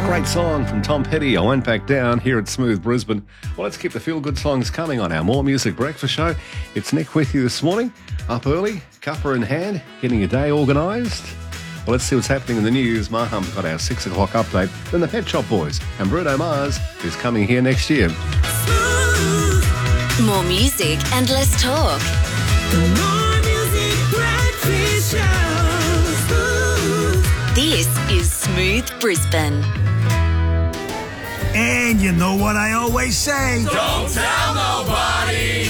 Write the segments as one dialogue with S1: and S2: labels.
S1: Great song from Tom Petty, I Won't Back Down, here at Smooth Brisbane. Well, let's keep the feel-good songs coming on our More Music Breakfast show. It's Nick with you this morning, up early, cuppa in hand, getting your day organised. Well, let's see what's happening in the news. Maham's got our 6 o'clock update. Then the Pet Shop Boys and Bruno Mars, who's coming here next year.
S2: More music and less talk.
S3: The More Music Breakfast Show.
S2: This is Smooth Brisbane.
S4: And you know what I always say?
S3: Don't tell nobody.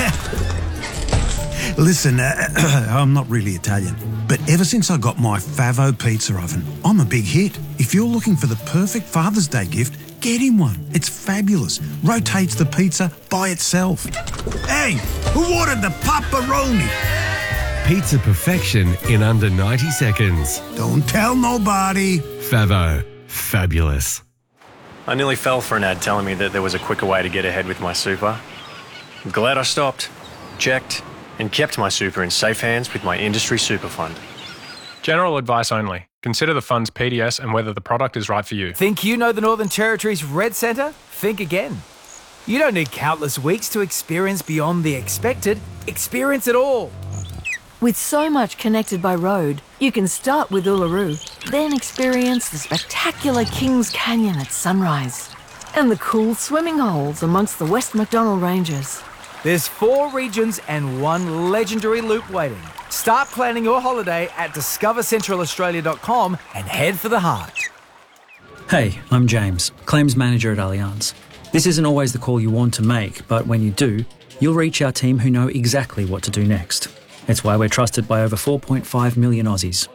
S4: Listen, I'm not really Italian, but ever since I got my Favo pizza oven, I'm a big hit. If you're looking for the perfect Father's Day gift, get him one. It's fabulous. Rotates the pizza by itself. Hey, who ordered the pepperoni?
S5: Pizza perfection in under 90 seconds.
S4: Don't tell nobody.
S5: Favo. Fabulous.
S6: I nearly fell for an ad telling me that there was a quicker way to get ahead with my super. I'm glad I stopped, checked, and kept my super in safe hands with my industry super fund.
S7: General advice only. Consider the fund's PDS and whether the product is right for you.
S8: Think you know the Northern Territory's Red Centre? Think again. You don't need countless weeks to experience beyond the expected. Experience it all.
S9: With so much connected by road, you can start with Uluru, then experience the spectacular Kings Canyon at sunrise and the cool swimming holes amongst the West MacDonnell Ranges.
S8: There's 4 regions and 1 legendary loop waiting. Start planning your holiday at discovercentralaustralia.com and head for the heart.
S10: Hey, I'm James, Claims Manager at Allianz. This isn't always the call you want to make, but when you do, you'll reach our team who know exactly what to do next. It's why we're trusted by over 4.5 million Aussies.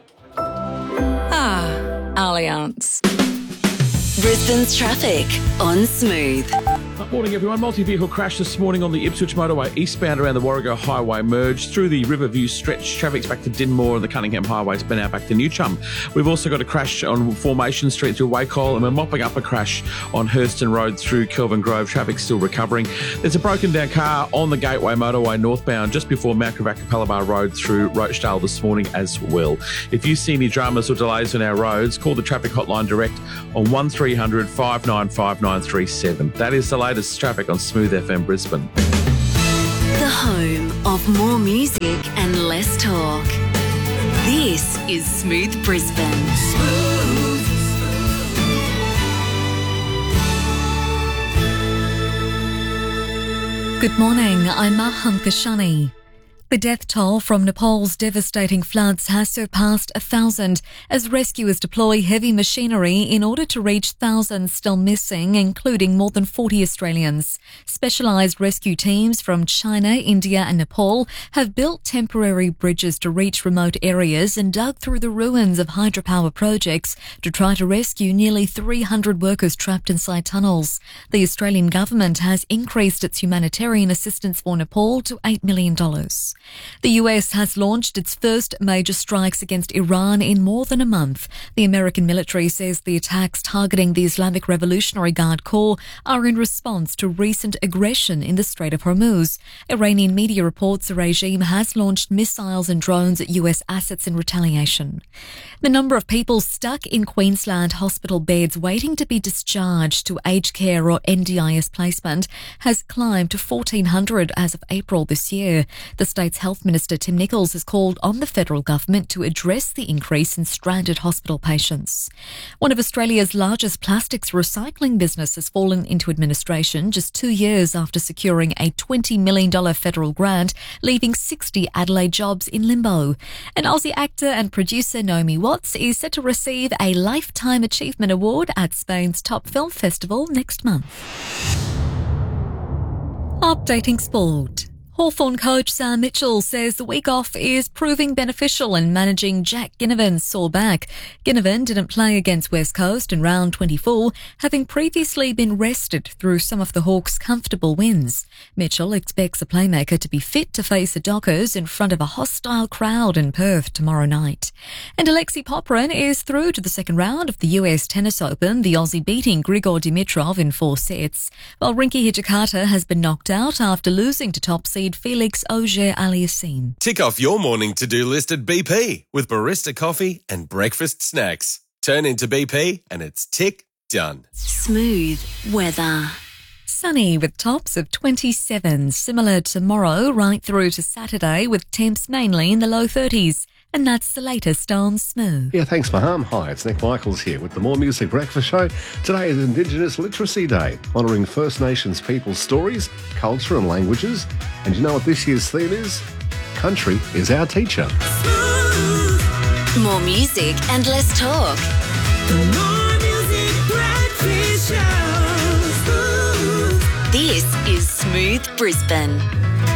S2: Allianz. Brisbane's traffic on Smooth.
S11: Morning everyone. Multi-vehicle crash this morning on the Ipswich motorway eastbound around the Warrego Highway merge through the Riverview stretch. Traffic's back to Dinmore and the Cunningham Highway's been out back to New Chum. We've also got a crash on Formation Street through Wacol, and we're mopping up a crash on Hurston Road through Kelvin Grove. Traffic's still recovering. There's a broken down car on the Gateway motorway northbound just before Mount Cavacca Road through Rochdale this morning as well. If you see any dramas or delays on our roads, call the traffic hotline direct on 1300 595 937. That is the latest traffic on Smooth FM Brisbane.
S2: The home of more music and less talk. This is Smooth Brisbane.
S12: Good morning, I'm Maham Kashani. The death toll from Nepal's devastating floods has surpassed 1,000 as rescuers deploy heavy machinery in order to reach thousands still missing, including more than 40 Australians. Specialised rescue teams from China, India and Nepal have built temporary bridges to reach remote areas and dug through the ruins of hydropower projects to try to rescue nearly 300 workers trapped inside tunnels. The Australian government has increased its humanitarian assistance for Nepal to $8 million. The US has launched its first major strikes against Iran in more than a month. The American military says the attacks targeting the Islamic Revolutionary Guard Corps are in response to recent aggression in the Strait of Hormuz. Iranian media reports the regime has launched missiles and drones at US assets in retaliation. The number of people stuck in Queensland hospital beds waiting to be discharged to aged care or NDIS placement has climbed to 1,400 as of April this year. The state's Health Minister Tim Nicholls has called on the federal government to address the increase in stranded hospital patients. One of Australia's largest plastics recycling business has fallen into administration just 2 years after securing a $20 million federal grant, leaving 60 Adelaide jobs in limbo. An Aussie actor and producer Naomi Watts is set to receive a Lifetime Achievement Award at Spain's top film festival next month. Updating sport. Hawthorn coach Sam Mitchell says the week off is proving beneficial in managing Jack Ginnivan's sore back. Ginnivan didn't play against West Coast in round 24, having previously been rested through some of the Hawks' comfortable wins. Mitchell expects the playmaker to be fit to face the Dockers in front of a hostile crowd in Perth tomorrow night. And Alexei Popyrin is through to the second round of the US Tennis Open, the Aussie beating Grigor Dimitrov in 4 sets, while Rinky Hijikata has been knocked out after losing to top seed Felix Auger-Aliassime.
S13: Tick off your morning to-do list at BP with barista coffee and breakfast snacks. Turn into BP and it's tick, Done.
S2: Smooth weather.
S12: Sunny with tops of 27, similar tomorrow right through to Saturday with temps mainly in the low 30s. And that's the latest on Smooth.
S1: Yeah, thanks, Maham. Hi, it's Nick Michaels here with the More Music Breakfast Show. Today is Indigenous Literacy Day, honouring First Nations people's stories, culture and languages. And you know what this year's theme is? Country is our teacher.
S2: More music and less talk.
S3: The More Music Breakfast Show.
S2: This is Smooth Brisbane.